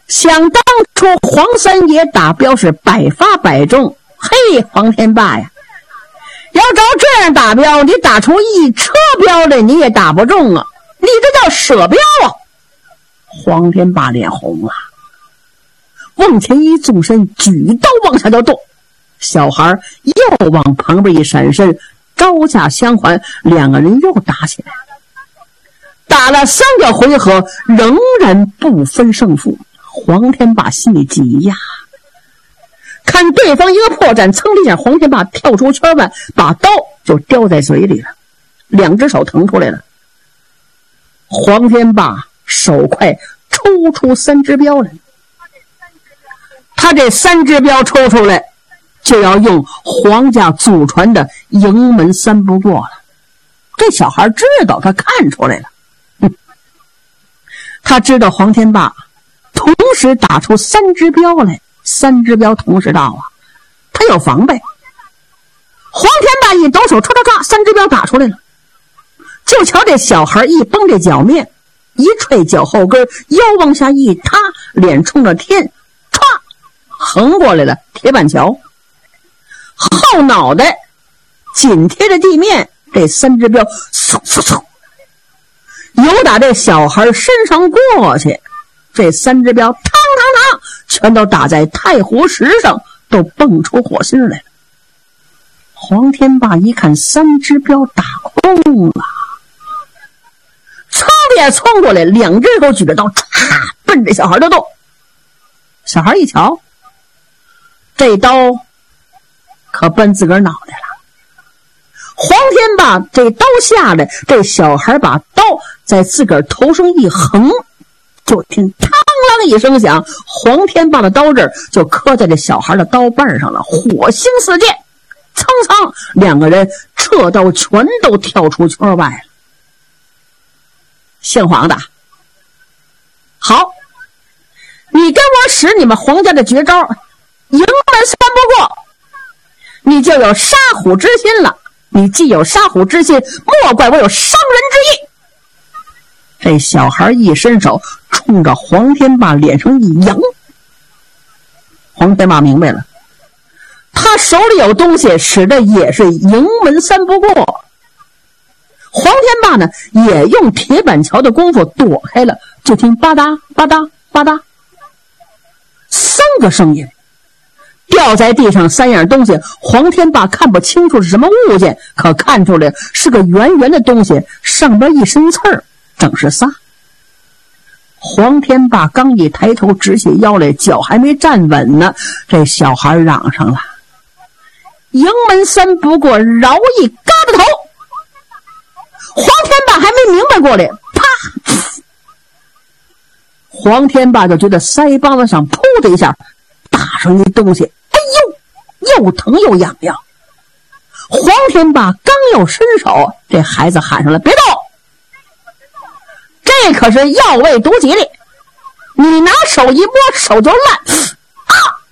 想当初黄三爷打镖是百发百中，嘿，黄天霸呀，要照这样打镖，你打出一车镖来你也打不中啊，你这叫舍镖啊！黄天霸脸红了，往前一纵身，举刀往下就剁。小孩又往旁边一闪身，招架相还，两个人又打起来了。打了3个回合，仍然不分胜负。黄天霸心里急呀，看对方一个破绽，噌的一下，黄天霸跳出圈外，把刀就叼在嘴里了，2只手腾出来了。黄天霸手快抽出3只镖来，他这3只镖抽出来，就要用皇家祖传的营门3不过了。这小孩知道，他看出来了，他知道黄天霸同时打出3只镖来，3只镖同时到啊，他有防备。黄天霸一抖手，唰唰唰，3只镖打出来了。就瞧这小孩一绷这脚面，一踹脚后跟，腰往下一塌，脸冲着天，唰横过来了铁板桥，后脑袋紧贴着地面，这3只镖嗖嗖嗖由打这小孩身上过去，这3只镖嘡嘡嘡全都打在太湖石上，都蹦出火星来了。黄天霸一看3只镖打空了，噌的也冲过来，2只手举着刀，唰奔着小孩就动。小孩一瞧，这刀可奔自个儿脑袋了。黄天霸这刀下来，这小孩把刀在自个儿头上一横，就听嘡啷一声响，黄天霸的刀刃就磕在这小孩的刀背上了，火星四溅，蹭蹭，2个人撤刀全都跳出圈外了。姓黄的，好，你跟我使你们黄家的绝招，营门3不过，你就有杀虎之心了。你既有杀虎之心，莫怪我有伤人之意。这小孩一伸手，冲着黄天霸脸上一扬。黄天霸明白了，他手里有东西，使的也是营门3不过。黄天霸呢，也用铁板桥的功夫躲开了，就听吧嗒吧嗒吧嗒3个声音。掉在地上3样东西，黄天霸看不清楚是什么物件，可看出来是个圆圆的东西，上边一身刺儿，正是仨。黄天霸刚一抬头，直起腰来，脚还没站稳呢，这小孩嚷上了：“营门3不过，饶一嘎子头！”黄天霸还没明白过来，啪！黄天霸就觉得腮帮子上噗的一下打上一东西，哎呦，又疼又痒痒。黄天霸刚要伸手，这孩子喊上了：“别动！这可是药味毒吉利，你拿手一摸，手就烂！”啊！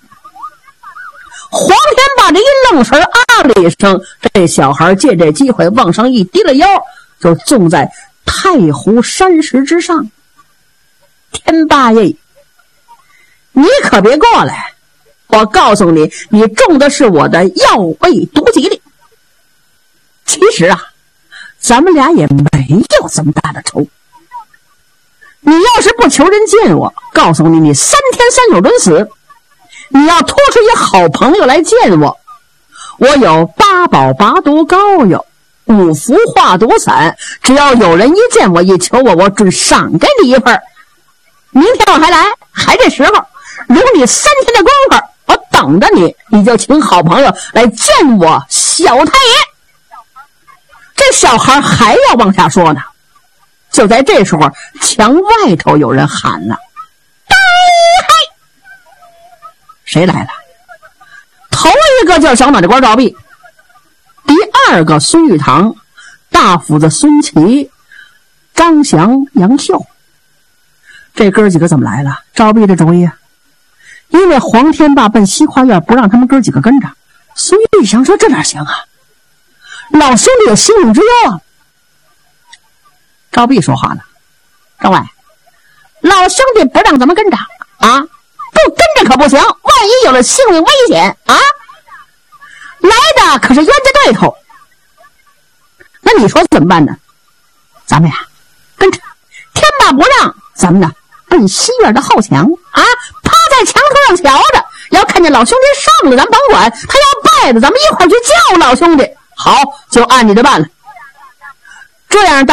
黄天霸这一愣神，啊了一声，这小孩借这机会往上一低了腰，就纵在太湖山石之上。天霸爷，你可别过来！我告诉你，你中的是我的药味毒吉利。其实啊，咱们俩也没有这么大的仇。你要是不求人见我，告诉你，你3天3宿准死。你要拖出一好朋友来见我，我有8宝拔毒膏药，5服化毒散，只要有人一见我一求我，我准赏给你一份。明天我还来，还这时候，如你3天的功夫，我等着你，你就请好朋友来见我小太爷。这小孩还要往下说呢，就在这时候，墙外头有人喊了：“太爷！”谁来了？头一个就是小脑袋瓜赵壁，第2个孙玉堂，大斧子孙琦，张祥、杨秀。这哥几个怎么来了？赵壁的主意啊！因为黄天霸奔西花院，不让他们哥几个跟着。孙玉祥说：“这哪行啊？老兄弟有性命之忧啊！”赵壁说话了：“张外，老兄弟不让咱们跟着， 啊！不跟着可不行，万一有了性命危险啊！来的可是冤家对头，那你说怎么办呢？咱们呀，跟着天霸不让，咱们呢奔西院的后墙啊，趴在墙头上瞧着，要看见老兄弟上了，咱甭管，他要拜的，咱们一块去叫老兄弟。好，就按你的办了。这样大